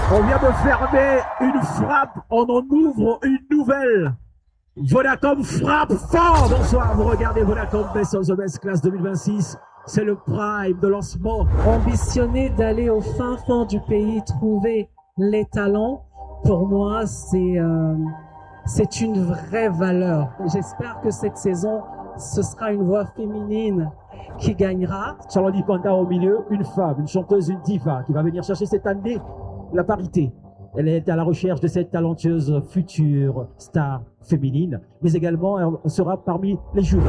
On vient de fermer une frappe, on en ouvre une nouvelle. Vodacom frappe fort. Bonsoir, vous regardez Vodacom Best of the Best Class 2026. C'est le prime de lancement. Ambitionner d'aller au fin fond du pays, trouver les talents, pour moi, c'est une vraie valeur. J'espère que cette saison, ce sera une voix féminine qui gagnera. Charlotte Panda au milieu, une femme, une chanteuse, une diva qui va venir chercher cette année la parité. Elle est à la recherche de cette talentueuse future star féminine, mais également elle sera parmi les jurys.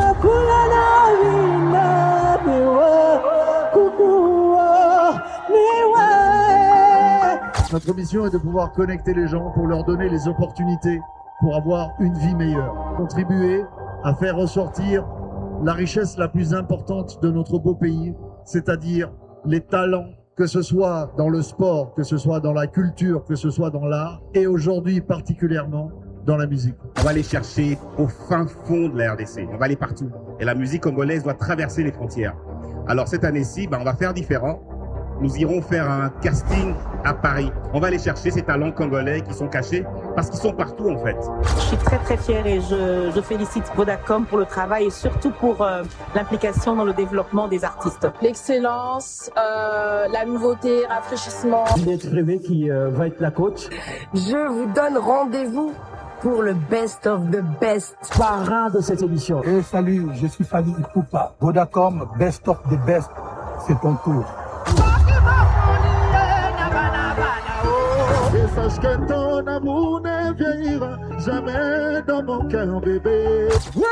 Notre mission est de pouvoir connecter les gens pour leur donner les opportunités pour avoir une vie meilleure. Contribuer à faire ressortir la richesse la plus importante de notre beau pays, c'est-à-dire les talents, que ce soit dans le sport, que ce soit dans la culture, que ce soit dans l'art, et aujourd'hui particulièrement dans la musique. On va aller chercher au fin fond de la RDC, on va aller partout. Et la musique congolaise doit traverser les frontières. Alors cette année-ci, on va faire différent. Nous irons faire un casting à Paris. On va aller chercher ces talents congolais qui sont cachés parce qu'ils sont partout en fait. Je suis très très fière et je félicite Vodacom pour le travail et surtout pour l'implication dans le développement des artistes. L'excellence, la nouveauté, rafraîchissement. Juliette Prévé qui va être la coach. Je vous donne rendez-vous pour le best of the best. Parrain de cette émission. Et salut, je suis Fali Ipupa. Vodacom, best of the best. C'est ton tour. Et sache que ton amour ne vieillira jamais dans mon cœur, bébé.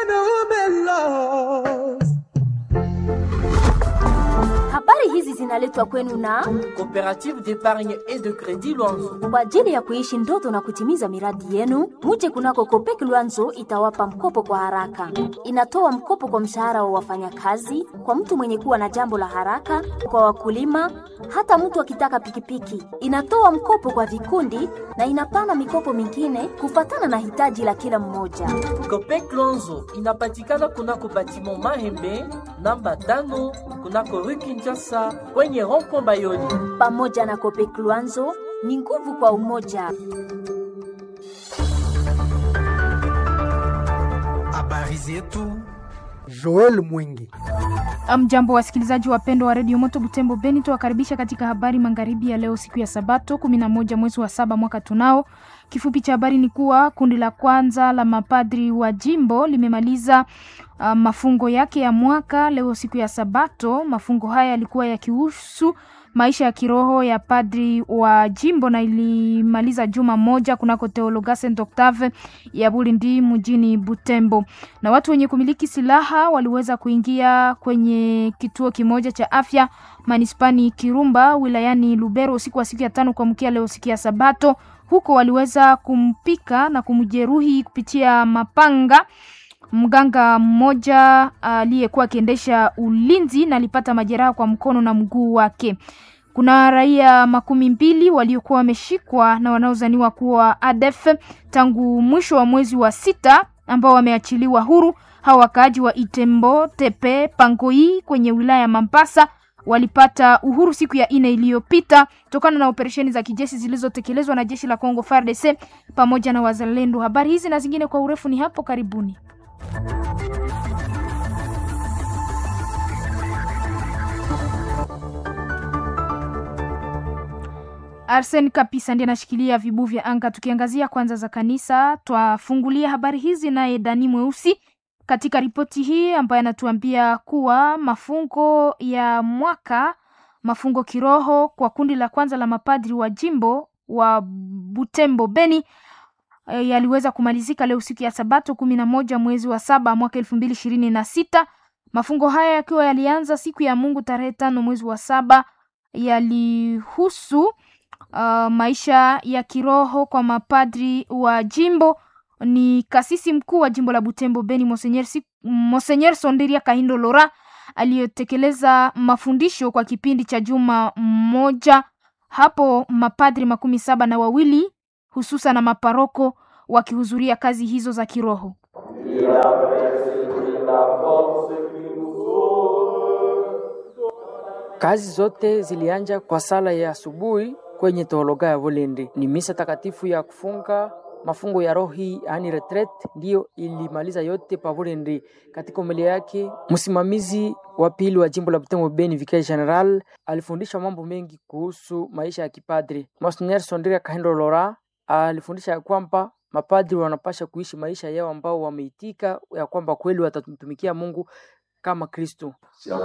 Habari hizi zinaletwa kwenu na Coopérative d'épargne et de crédit Luanzo. Kwa ajili ya kuishi ndoto na kutimiza miradi yenu, muje kunako Copec Luanzo itawapa mkopo kwa haraka. Inatoa mkopo kwa mshahara wa wafanyakazi, kwa mtu mwenye kuwa na jambo la haraka, kwa wakulima, hata mtu akitaka pikipiki. Inatoa mkopo kwa vikundi na inapana mikopo mingine kufatana na hitaji la kila mmoja. Copec Luanzo inapatikana kunako batiment Mahembe namba 5 kunako Rue Kinshasa kwenye rond-point Bayoni. Pamoja na Copec Luanzo ni nguvu kwa umoja. Habari zetu Joel Mwingi. Mjambo wasikilizaji wapendwa wa Radio Moto Butembo Beni, tuwakaribisha katika habari magharibi ya leo, siku ya Sabato 11 mwezi wa 7 mwaka tunao. Kifupi cha habari ni kuwa kundi la kwanza la mapadri wa jimbo limemaliza mafungo yake ya mwaka leo siku ya Sabato. Mafungo haya yalikuwa yakihusu maisha ya kiroho ya padri wa jimbo na ilimaliza juma moja kunako Teologa Saint Octave ya Bulindi mjini Butembo. Na watu wenye kumiliki silaha waliweza kuingia kwenye kituo kimoja cha afya manispani Kirumba wilayani Lubero usiku wa siku ya 5 kuamkia leo siku ya Sabato. Huko waliweza kumpika na kumjeruhi kupitia mapanga mganga mmoja aliyekuwa akiendesha ulinzi na alipata majeraha kwa mkono na mguu wake. Kuna raia 12 waliokuwa wameshikwa na wanaozaniwa kuwa ADF tangu mwisho wa mwezi wa 6 ambao wameachiliwa huru. Hawa wakaaji wa Itembo, Tepe, Pangoi kwenye wilaya ya Mambasa walipata uhuru siku ya 4 iliyopita kutokana na operesheni za kijeshi zilizotekelezwa na jeshi la Kongo FARDC pamoja na wazalendo. Habari hizi na zingine kwa urefu ni hapo karibuni. Arsene Kapisa ndiye anashikilia vibu vya anga. Tukiangazia kwanza za kanisa, twafungulia habari hizi naye Dani Mweusi katika ripoti hii ambayo anatuambia kuwa mafungo ya mwaka, mafungo kiroho kwa kundi la kwanza la mapadri wa jimbo wa Butembo Beni yaliweza kumalizika leo siku ya Sabato 11 mwezi wa 7 mwaka 2026. Mafungo haya yakiwa yalianza siku ya Mungu tarehe 5 mwezi wa 7, yalihusu maisha ya kiroho kwa mapadri wa jimbo. Ni kasisi mkuu wa jimbo la Butembo Beni Monseigneur Sonderia Kahindo Lora aliyotekeleza mafundisho kwa kipindi cha juma moja. Hapo mapadri 72 hususa na maparoko wakihudhuria kazi hizo za kiroho. Kazi zote zilianja kwa sala ya asubuhi kwenye teologa ya Volende. Ni misa takatifu ya kufunga mafungo ya rohi, yani retreat, ndiyo ilimaliza yote pa Volende. Katika homilia yake, msimamizi wa pili wa jimbo la Butembo Beni, Vicaire General, alifundisha mambo mengi kuhusu maisha ya kipadri. Monseigneur Sondria Kahendo Lora alifundisha kwamba mapadri wanapasha kuishi maisha yao ambao wameitika ya kwamba kweli watamtumikia Mungu kama Kristo.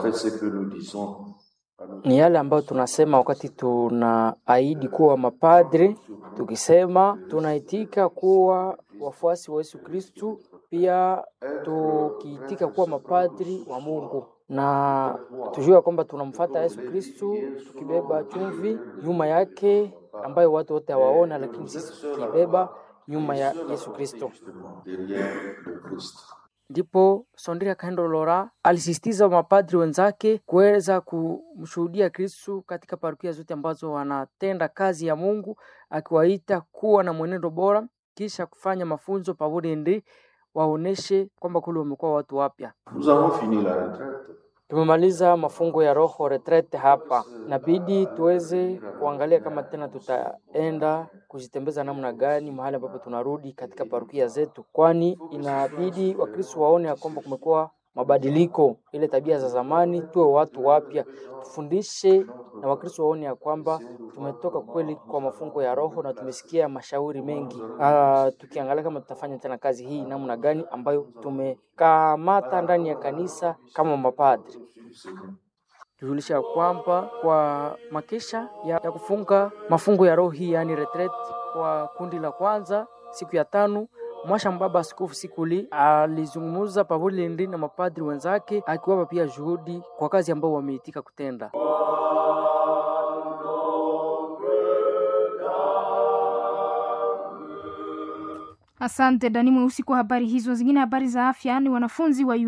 Ni yale ambayo tunasema wakati tunaahidi kuwa mapadri, tukisema tunaitika kuwa wafuasi wa Yesu Kristo, pia tukiitika kuwa mapadri wa Mungu, na tujue kwamba tunamfuata Yesu Kristo tukibeba chumvi nyuma yake ambayo watu wote hawaona, lakini sisi tukibeba nyuma ya Yesu Kristo. Ndipo Sondria Kahendo Lora alisisitiza mapadri wenzake kuweza kumshuhudia Kristo katika parokia zote ambazo wanatenda kazi ya Mungu, akiwaita kuwa na mwenendo bora, kisha kufanya mafunzo pamoja ndi waoneshe kwamba kule wamekuwa watu wapya. Tumemaliza mafungo ya roho retreat hapa. Inabidi tuweze kuangalia kama tena tutaenda kujitembeza namna gani mahali ambapo tunarudi katika parokia zetu, kwani inabidi Wakristo waone ya kwamba kumekuwa mabadiliko, ile tabia za zamani, tuwe watu wapya. Tufundishe na Wakristo waone ya kwamba tumetoka kweli kwa mafungo ya roho na tumesikia mashauri mengi. Tukiangalia kama tutafanya tena kazi hii namna gani ambayo tumekamata ndani ya kanisa kama mapadri. Tujulisha kwamba kwa makesha ya kufunga mafungo ya roho hii, yani retreat, kwa kundi la kwanza siku ya 5, Mwasha Mbaba Askofu Sikuli alizungumza pamoja na mapadri wenzake, akiwapa pia juhudi kwa kazi ambao wameitika kutenda. Asante Dani Mweusi kwa habari hizo. Zingine habari za afya ni wanafunzi wa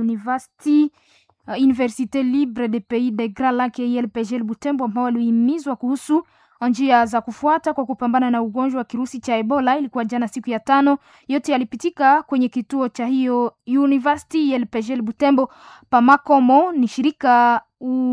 Université Libre des Pays de Grand Lac ILPG Butembo ambao walihimizwa kuhusu njia za kufuata kwa kupambana na ugonjwa wa kirusi cha Ebola. Ilikuwa jana siku ya 5, yote yalipitika kwenye kituo cha hiyo University ILPG Butembo Pamakomo. Ni shirika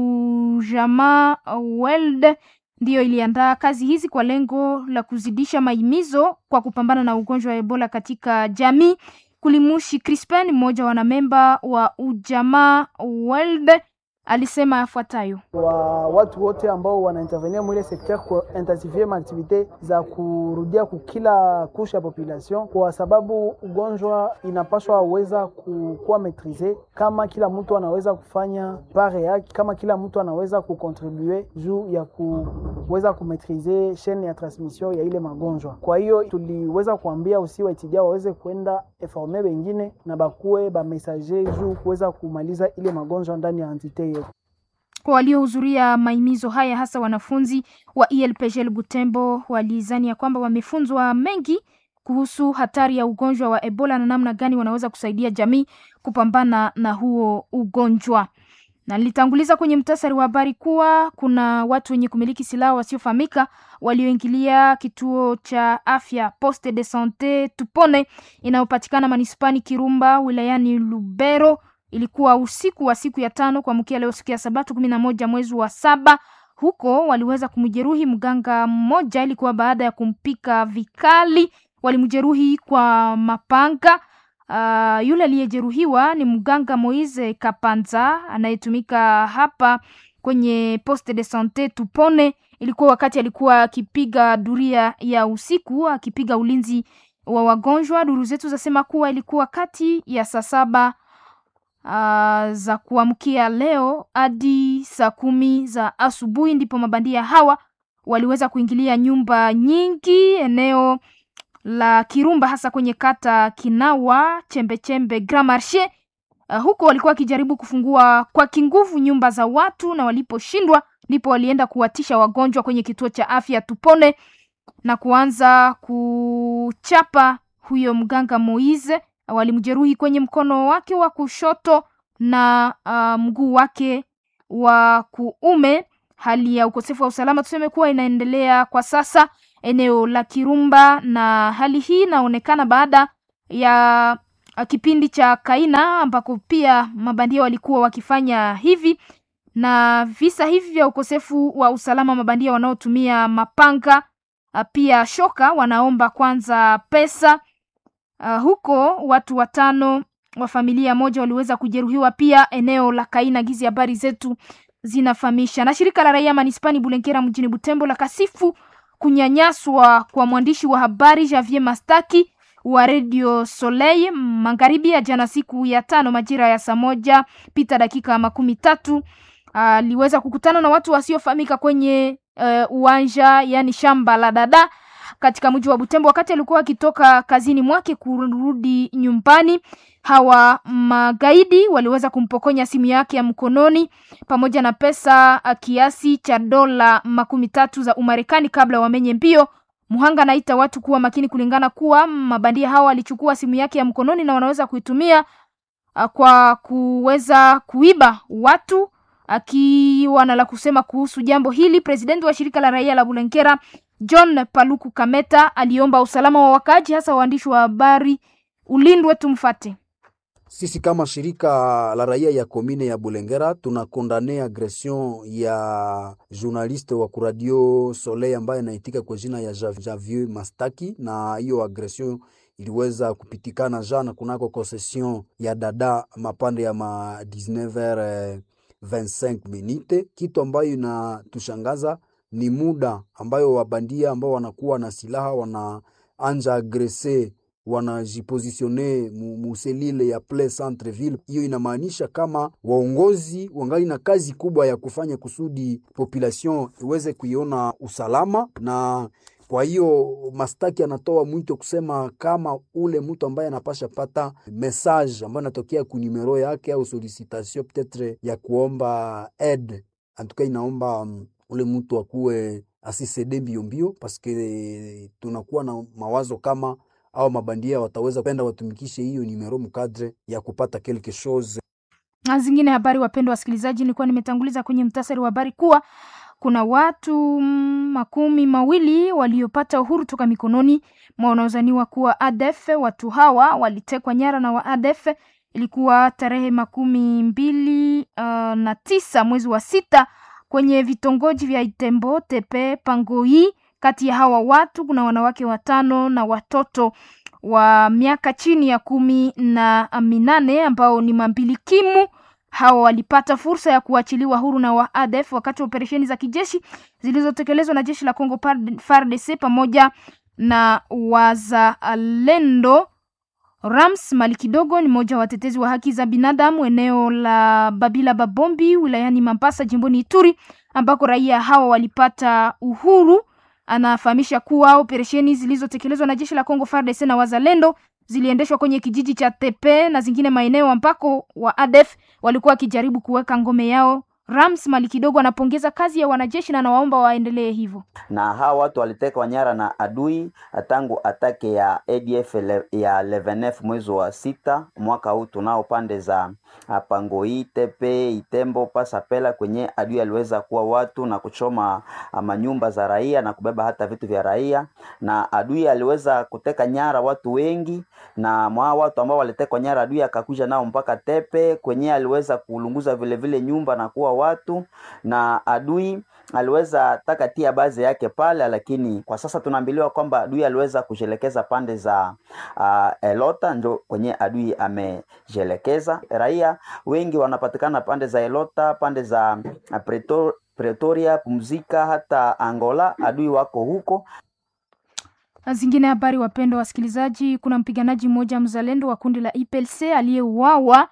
Ujamaa World ndiyo iliandaa kazi hizi kwa lengo la kuzidisha mahimizo kwa kupambana na ugonjwa wa Ebola katika jamii. Kulimushi Crispin, mmoja wa wanamemba wa Ujamaa World, alisema afuatayo: watu wote ambao wanaintervenir mwile sekteur kwa intensifier activite za kurudia kukila kusha ya population, kwa sababu ugonjwa inapaswa uweza kuwa maîtriser kama kila mtu anaweza kufanya pare yake, kama kila mtu anaweza kucontribuer juu ya kuweza kumaîtriser chaîne ya transmission ya ile magonjwa. Kwa hiyo tuliweza kuambia usi waitidia waweze kwenda informer wengine na bakuwe ba messager juu kuweza kumaliza ile magonjwa ndani ya entité. Kwa waliohudhuria maimizo haya, hasa wanafunzi wa ILPG Butembo, walizania kwamba wamefunzwa mengi kuhusu hatari ya ugonjwa wa Ebola na namna gani wanaweza kusaidia jamii kupambana na huo ugonjwa. Na nilitanguliza kwenye mtasari wa habari kuwa kuna watu wenye kumiliki silaha wasiofahamika walioingilia kituo cha afya Poste de Santé Tupone inayopatikana manispani Kirumba wilayani Lubero. Ilikuwa usiku wa siku ya 5 kuamkia leo siku ya Sabato 11 mwezi wa 7. Huko waliweza kumjeruhi mganga mmoja, ilikuwa baada ya kumpika vikali. Walimjeruhi kwa mapanga. Yule aliyejeruhiwa ni mganga Moise Kapanza anayetumika hapa kwenye Poste de Santé Tupone. Ilikuwa wakati alikuwa akipiga duria ya usiku, akipiga ulinzi wa wagonjwa. Duru zetu zasema kuwa ilikuwa kati ya saa 7 za kuamkia leo hadi saa 10 za asubuhi, ndipo mabandia hawa waliweza kuingilia nyumba nyingi eneo la Kirumba, hasa kwenye kata Kinawa, Chembe Grand Marché. Huko walikuwa wakijaribu kufungua kwa kinguvu nyumba za watu, na waliposhindwa ndipo walienda kuwatisha wagonjwa kwenye kituo cha afya Tupone na kuanza kuchapa huyo mganga Moize. Walimjeruhi kwenye mkono wake wa kushoto na mguu wake wa kuume. Hali ya ukosefu wa usalama tuseme kuwa inaendelea kwa sasa eneo la Kirumba, na hali hii inaonekana baada ya kipindi cha Kaina ambako pia mabandia walikuwa wakifanya hivi, na visa hivi vya ukosefu wa usalama, mabandia wanaotumia mapanga pia shoka wanaomba kwanza pesa. Huko watu 5 wa familia moja waliweza kujeruhiwa pia eneo la Kaina. Gizi habari zetu zinafahamisha. Na shirika la raia manispani Bulengera mjini Butembo la kasifu kunyanyaswa kwa mwandishi wa habari Javier Mastaki wa Radio Soleil magharibi ya jana siku ya 5 majira ya saa 1 pita dakika 13. Aliweza kukutana na watu wasiofahamika kwenye uwanja yani shamba la dada katika mji wa Butembo wakati alikuwa akitoka kazini mwake kurudi nyumbani. Hawa magaidi waliweza kumpokonya simu yake ya mkononi pamoja na pesa kiasi cha dola 30 za Umarekani kabla wamenye mbio. Muhanga naita watu kuwa makini kulingana kuwa mabandia hawa walichukua simu yake ya mkononi na wanaweza kuitumia kwa kuweza kuiba watu. Akiwa na la kusema kuhusu jambo hili, presidenti wa shirika la raia la Bulengera John Paluku Kameta aliomba usalama wa wakaaji hasa waandishi wa habari ulindwe. Tumfate. Sisi kama shirika la raia ya komine ya Bulengera tunakondane agression ya journaliste wa Radio Soleil ambaye anaitika kwa jina ya Javier Mastaki, na hiyo agression iliweza kupitikana jana kunako concession ya dada mapande ya 19h25 minute. Kitu ambayo inatushangaza ni muda ambayo wabandia ambao wanakuwa na silaha wanaanja agrese, wanajipositione muselile ya Play Centreville. Hiyo inamaanisha kama waongozi wangali na kazi kubwa ya kufanya kusudi population iweze kuiona usalama. Na kwa hiyo Mastaki anatoa mwito kusema kama ule mtu ambaye anapasha pata message ambayo inatokea ku numero yake au solicitation peut-être ya kuomba aide, antuka inaomba ule mtu akuwe asisede mbio parce que tunakuwa na mawazo kama au mabandia wataweza penda watumikishe hiyo numero mkadre ya kupata quelque chose. Na zingine habari, wapendwa wasikilizaji, nilikuwa nimetanguliza kwenye mtasari wa habari kuwa kuna watu 20 waliopata uhuru toka mikononi mwa wanaozaniwa kuwa ADF. Watu hawa walitekwa nyara na wa ADF. Ilikuwa tarehe 29 mwezi wa 6 kwenye vitongoji vya Itembo, Tepe, Pangoi. Kati ya hawa watu kuna wanawake 5 na watoto wa miaka chini ya 18 ambao ni mambilikimu. Hawa walipata fursa ya kuachiliwa huru na wa ADF wakati wa operesheni za kijeshi zilizotekelezwa na jeshi la Kongo FARDC pamoja na wazalendo. Rams Malikidogo ni mmoja wa watetezi wa haki za binadamu eneo la Babila Babombi wilayani Mambasa jimboni Ituri ambako raia hawa walipata uhuru. Anafahamisha kuwa operesheni zilizotekelezwa na jeshi la Kongo FARDC na wazalendo ziliendeshwa kwenye kijiji cha Tepe na zingine maeneo ambako wa ADF walikuwa wakijaribu kuweka ngome yao. Rams Malikidogo anapongeza kazi ya wanajeshi na anawaomba waendelee hivyo. Na hawa watu waliteka nyara na adui tangu atake ya ADF ya 19 mwezi wa 6 mwaka huu tunao pande za Pangoi, Tepe, Itembo, Pasapela kwenye adui aliweza kuwa watu na kuchoma manyumba za raia na kubeba hata vitu vya raia, na adui aliweza kuteka nyara watu wengi, na mwa watu ambao walitekwa nyara adui akakuja nao mpaka Tepe kwenye aliweza kulunguza vile nyumba na kuwa watu, na adui aliweza takatia baadhi yake pale, lakini kwa sasa tunaambiliwa kwamba adui aliweza kujelekeza pande za Elota, ndio kwenye adui amejelekeza. Raia wengi wanapatikana pande za Elota, pande za Pretoria, Pumzika, hata Angola, adui wako huko. Zingine habari, wapendwa wasikilizaji, kuna mpiganaji mmoja mzalendo wa kundi la IPLC aliyeuawa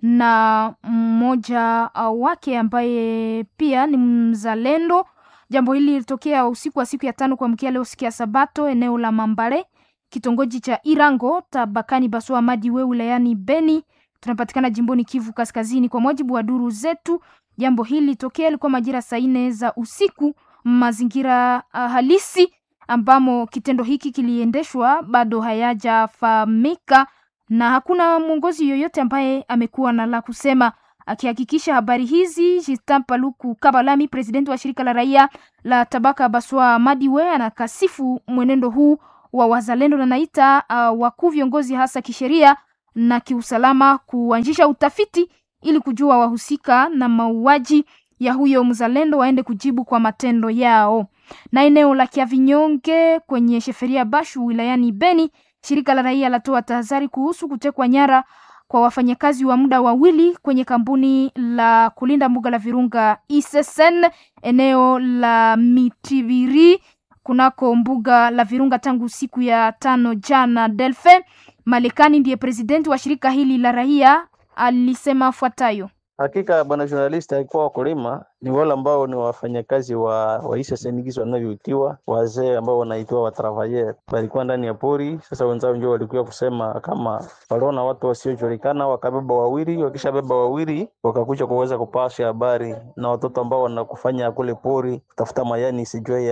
na mmoja wake ambaye pia ni mzalendo. Jambo hili lilitokea usiku wa siku ya 5 kuamkia leo siku ya Sabato eneo la Mambare, kitongoji cha Irango, tabakani Baswa Madiwe wilayani Beni. Tunapatikana jimboni Kivu Kaskazini. Kwa mujibu wa duru zetu, jambo hili litokea ilikuwa majira saa 4 za usiku. Mazingira halisi ambamo kitendo hiki kiliendeshwa bado hayajafahamika na hakuna mwongozi yoyote ambaye amekuwa na la kusema. Akihakikisha habari hizi, Justin Paluku Kabalami, presidenti wa shirika la raia la tabaka Baswa Madiwe, anakasifu mwenendo huu wa wazalendo na naita wakuu viongozi hasa kisheria na kiusalama kuanzisha utafiti ili kujua wahusika na mauaji ya huyo mzalendo waende kujibu kwa matendo yao. Na eneo la Kiavinyonge kwenye sheferia Bashu wilayani Beni, shirika la raia latoa tahadhari kuhusu kutekwa nyara kwa wafanyakazi wa muda wawili kwenye kampuni la kulinda mbuga la Virunga ISSN eneo la Mitibiri kunako mbuga la Virunga tangu siku ya 5 jana. Delfe Malekani ndiye presidenti wa shirika hili la raia alisema fuatayo. Hakika bwana journalist, haikuwa wakulima, ni wale ambao ni wafanyakazi wa ISSN wanavyoitiwa, wazee ambao wanaitwa wa travailleurs. Walikuwa ndani ya pori. Sasa wenzao ndio walikuwa kusema kama waliona watu wasiojulikana, wakabeba wawili, wakishabeba wawili wakakuja kuweza kupasha habari na watoto ambao wanakufanya kule pori kutafuta mayani sijui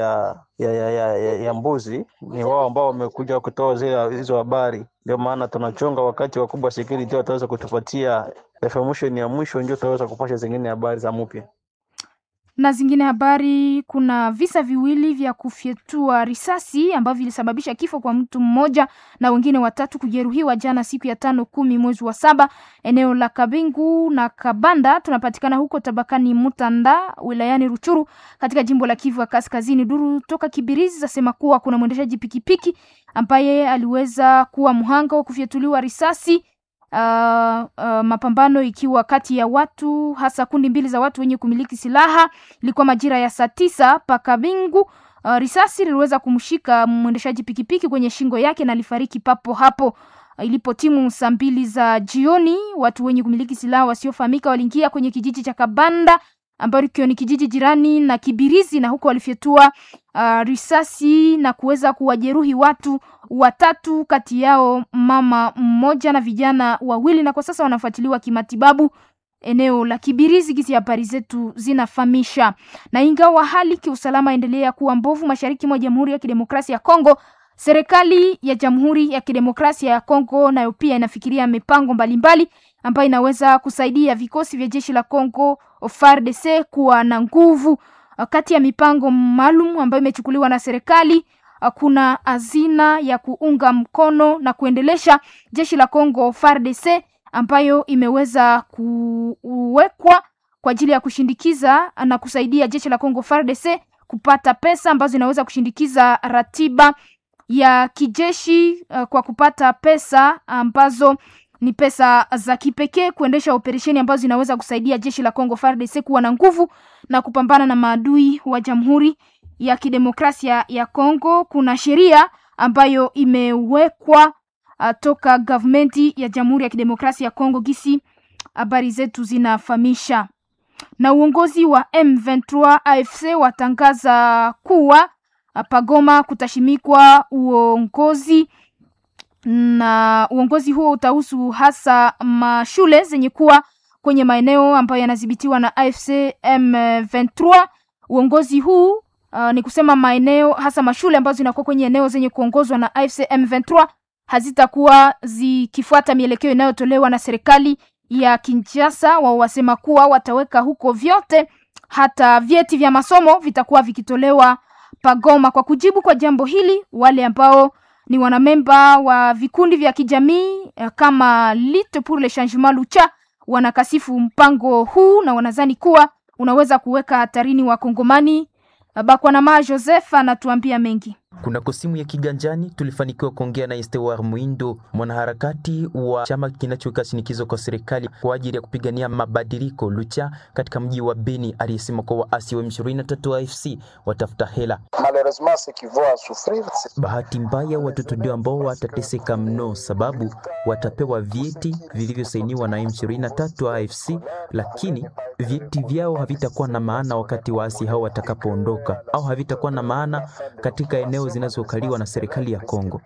ya mbuzi. Ni wao ambao wamekuja kutoa hizo habari. Ndio maana tunachonga wakati wakubwa security wataweza kutupatia information ya mwisho, ndio tutaweza kupasha zingine habari za mpya. Na zingine habari, kuna visa viwili vya kufyetua risasi ambavyo vilisababisha kifo kwa mtu mmoja na wengine watatu kujeruhiwa jana siku ya 5 mwezi wa 7 eneo la Kabingu na Kabanda. Tunapatikana huko tabakani Mutanda wilayani Ruchuru katika jimbo la Kivu Kaskazini. Duru toka Kibirizi zasema kuwa kuna mwendeshaji pikipiki ambaye aliweza kuwa mhanga wa kufyetuliwa risasi. Mapambano ikiwa kati ya watu, hasa kundi mbili za watu wenye kumiliki silaha. Ilikuwa majira ya saa 9 paka Bingu. Risasi liliweza kumshika mwendeshaji pikipiki kwenye shingo yake na alifariki papo hapo. Ilipotimu saa 2 za jioni, watu wenye kumiliki silaha wasiofahamika waliingia kwenye kijiji cha Kabanda ambacho ni kijiji jirani na Kibirizi, na huko walifyetua risasi na kuweza kuwajeruhi watu watatu, kati yao mama mmoja na vijana wawili, na kwa sasa wanafuatiliwa kimatibabu eneo la Kibirizi. Kisi habari zetu zinafahamisha. Na ingawa hali kiusalama endelea kuwa mbovu mashariki mwa Jamhuri ya Kidemokrasia ya Kongo, serikali ya Jamhuri ya Kidemokrasia ya Kongo nayo pia inafikiria mipango mbalimbali ambayo inaweza kusaidia vikosi vya jeshi la Kongo FARDC kuwa na nguvu. Kati ya mipango maalum ambayo imechukuliwa na serikali, kuna hazina ya kuunga mkono na kuendelesha jeshi la Kongo FARDC ambayo imeweza kuwekwa kwa ajili ya kushindikiza na kusaidia jeshi la Kongo FARDC kupata pesa ambazo inaweza kushindikiza ratiba ya kijeshi, kwa kupata pesa ambazo ni pesa za kipekee kuendesha operesheni ambazo zinaweza kusaidia jeshi la Kongo FARDC kuwa na nguvu na kupambana na maadui wa Jamhuri ya Kidemokrasia ya Kongo. Kuna sheria ambayo imewekwa toka governmenti ya Jamhuri ya Kidemokrasia ya Kongo, gisi habari zetu zinafahamisha. Na uongozi wa M23 AFC watangaza kuwa pagoma kutashimikwa uongozi, na uongozi huo utahusu hasa mashule zenye kuwa kwenye maeneo ambayo yanadhibitiwa na AFC M23. Uongozi huu ni kusema maeneo hasa mashule ambazo zinakuwa kwenye eneo zenye kuongozwa na AFC M23 hazitakuwa zikifuata mielekeo inayotolewa na serikali ya Kinshasa. Wao wasema kuwa wataweka huko vyote, hata vyeti vya masomo vitakuwa vikitolewa pagoma. Kwa kujibu kwa jambo hili, wale ambao ni wanamemba wa vikundi vya kijamii kama Lutte pour le Changement Lucha wanakasifu mpango huu na wanadhani kuwa unaweza kuweka hatarini wakongomani. Bakwanama Joseph anatuambia mengi. Kuna simu ya kiganjani tulifanikiwa kuongea na Estewar Muindo, mwanaharakati wa chama kinachoweka shinikizo kwa serikali kwa ajili ya kupigania mabadiliko Lucha katika mji wa Beni, aliyesema kwa waasi wa M23 AFC watafuta hela. Bahati mbaya watoto ndio ambao watateseka mno, sababu watapewa vyeti vilivyosainiwa na M23 AFC, lakini vyeti vyao havitakuwa na maana wakati waasi hao watakapoondoka, au havitakuwa na maana katika eneo zinazokaliwa na serikali ya Kongo.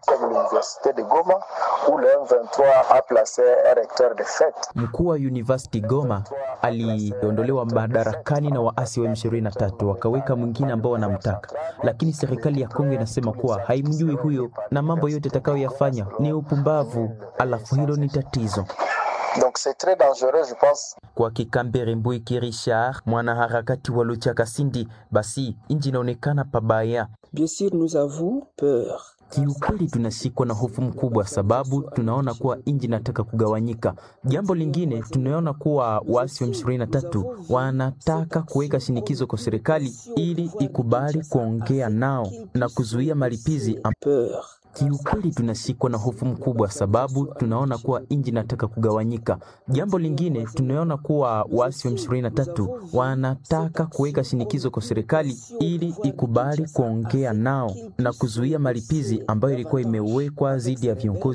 Mkuu wa University Goma aliondolewa madarakani na waasi wa M23, wakaweka mwingine ambao wanamtaka, lakini serikali ya Kongo inasema kuwa haimjui huyo na mambo yote atakayoyafanya ni upumbavu, alafu hilo ni tatizo. Donc c'est très dangereux, je pense. Kwa Kikambere Mbuiki Richard, mwanaharakati wa Lucha Kasindi, basi inji inaonekana pabaya. Bien sûr, nous avons peur. Kiukweli tunashikwa na hofu mkubwa sababu tunaona kuwa nchi inataka kugawanyika. Jambo lingine tunaona kuwa waasi wa M23 wanataka kuweka shinikizo kwa serikali ili ikubali kuongea nao na kuzuia malipizi. Kiukweli tunashikwa na hofu mkubwa sababu tunaona kuwa nchi inataka kugawanyika. Jambo lingine tunaona kuwa waasi wa M23 wanataka kuweka shinikizo kwa serikali ili ikubali kuongea nao na kuzuia malipizi ambayo ilikuwa imewekwa dhidi ya viongozi